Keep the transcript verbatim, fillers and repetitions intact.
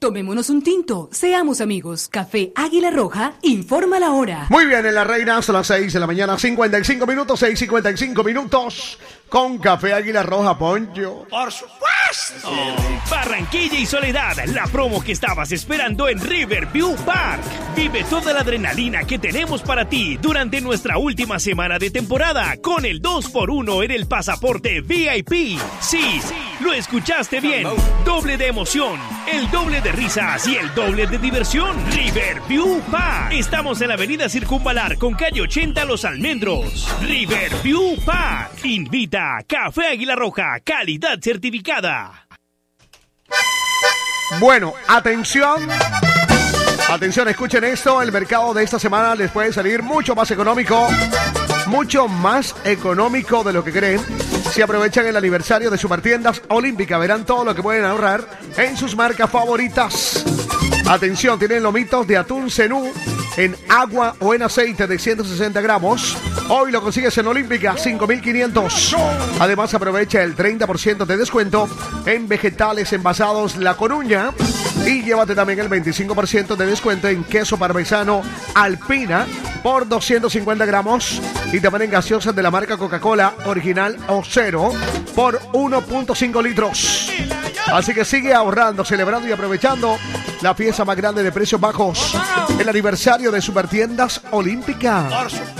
Tomémonos un tinto, seamos amigos. Café Águila Roja, informa la hora. Muy bien, en la Reina son las seis de la mañana, cincuenta y cinco minutos, seis cincuenta y cinco minutos. Con Café Águila Roja, Poncho. ¡Por supuesto! Barranquilla y Soledad, la promo que estabas esperando en Riverview Park. Vive toda la adrenalina que tenemos para ti durante nuestra última semana de temporada con el dos por uno en el pasaporte V I P. Sí, lo escuchaste bien. Doble de emoción, el doble de risas y el doble de diversión. Riverview Park. Estamos en la avenida Circunvalar con calle ochenta Los Almendros. Riverview Park. Invita Café Águila Roja, calidad certificada. Bueno, atención. Atención, escuchen esto. El mercado de esta semana les puede salir mucho más económico. Mucho más económico de lo que creen. Si aprovechan el aniversario de Supertiendas Olímpica, verán todo lo que pueden ahorrar en sus marcas favoritas. Atención, tienen lomitos de atún cenú en agua o en aceite de ciento sesenta gramos. Hoy lo consigues en Olímpica, cinco mil quinientos. Además, aprovecha el treinta por ciento de descuento en vegetales envasados La Coruña. Y llévate también el veinticinco por ciento de descuento en queso parmesano Alpina por doscientos cincuenta gramos. Y también en gaseosas de la marca Coca-Cola original o cero por uno punto cinco litros. Así que sigue ahorrando, celebrando y aprovechando la fiesta más grande de precios bajos. El aniversario de Supertiendas Olímpica.